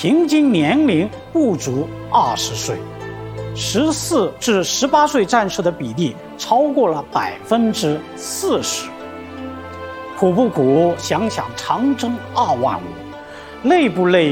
平均年龄不足20岁，14至18岁战士的比例超过了40%。苦不苦？想想长征2万5，累不累？